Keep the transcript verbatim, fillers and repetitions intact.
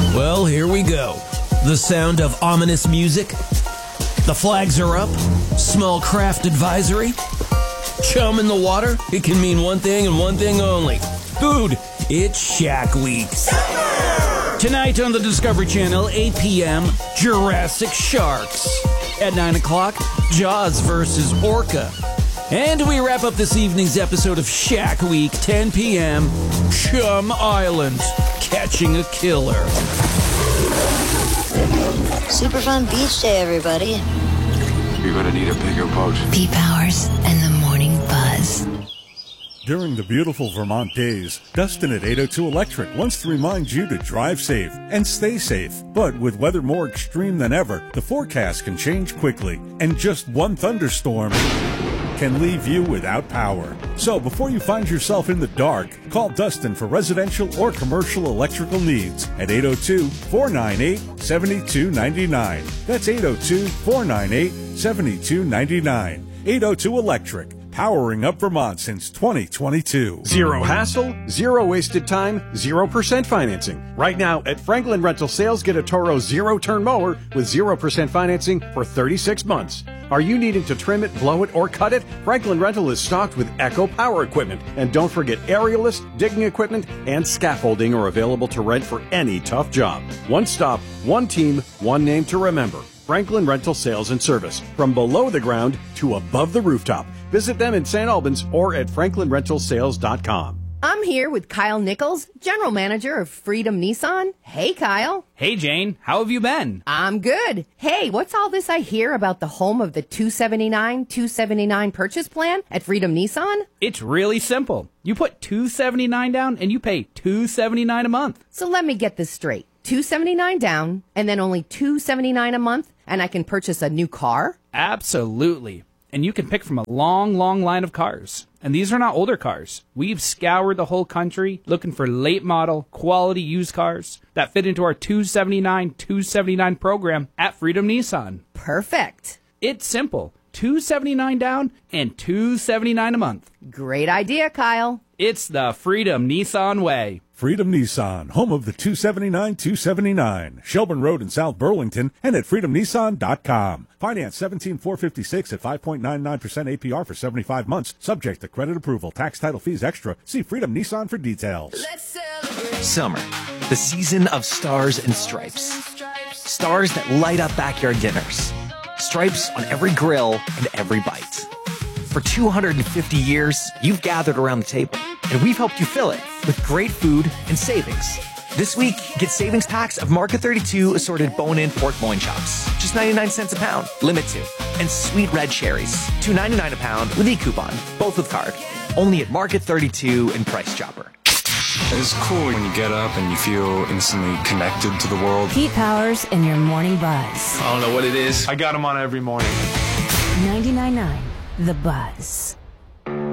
Well, here we go. The sound of ominous music. The flags are up. Small craft advisory. Chum in the water. It can mean one thing and one thing only. Food. It's Shack Week. Summer! Tonight on the Discovery Channel, eight p.m., Jurassic Sharks. At nine o'clock, Jaws versus Orca. And we wrap up this evening's episode of Shack Week, ten p.m., Chum Island, catching a killer. Super fun beach day, everybody. You're gonna need a bigger boat. Pete Powers and the Morning Buzz. During the beautiful Vermont days, Dustin at eight oh two Electric wants to remind you to drive safe and stay safe. But with weather more extreme than ever, the forecast can change quickly, and just one thunderstorm can leave you without power. So before you find yourself in the dark, call Dustin for residential or commercial electrical needs at eight oh two, four nine eight, seven two nine nine. That's eight oh two, four nine eight, seven two nine nine. eight oh two Electric, powering up Vermont since twenty twenty-two. Zero hassle, zero wasted time, zero percent financing. Right now at Franklin Rental Sales, get a Toro zero-turn mower with zero percent financing for thirty-six months. Are you needing to trim it, blow it, or cut it? Franklin Rental is stocked with Echo Power equipment. And don't forget aerialist, digging equipment, and scaffolding are available to rent for any tough job. One stop, one team, one name to remember. Franklin Rental Sales and Service. From below the ground to above the rooftop. Visit them in Saint Albans or at franklin rental sales dot com. I'm here with Kyle Nichols, General Manager of Freedom Nissan. Hey, Kyle. Hey, Jane. How have you been? I'm good. Hey, what's all this I hear about the home of the two seventy-nine, two seventy-nine purchase plan at Freedom Nissan? It's really simple. You put two seventy-nine down and you pay two seventy-nine a month. So let me get this straight. two seventy-nine down and then only two seventy-nine a month, and I can purchase a new car? Absolutely. And you can pick from a long, long line of cars. And these are not older cars. We've scoured the whole country looking for late model, quality used cars that fit into our two seventy-nine, two seventy-nine program at Freedom Nissan. Perfect. It's simple. two seventy-nine down and two seventy-nine a month. Great idea, Kyle. It's the Freedom Nissan way. Freedom Nissan, home of the two seventy-nine, two seventy-nine, Shelburne Road in South Burlington, and at freedom nissan dot com. Finance seventeen thousand four hundred fifty-six dollars at five point nine nine percent A P R for seventy-five months, subject to credit approval. Tax title fees extra. See Freedom Nissan for details. Summer, the season of stars and stripes. Stars that light up backyard dinners. Stripes on every grill and every bite. For two hundred fifty years, you've gathered around the table, and we've helped you fill it with great food and savings. This week, get savings packs of Market thirty-two assorted bone-in pork loin chops, just ninety-nine cents a pound, limit two. And sweet red cherries, two ninety-nine a pound with e-coupon, both with card. Only at Market thirty-two and Price Chopper. It's cool when you get up and you feel instantly connected to the world. Pete Powers and your Morning Buzz. I don't know what it is. I got them on every morning. ninety-nine point nine The Buzz.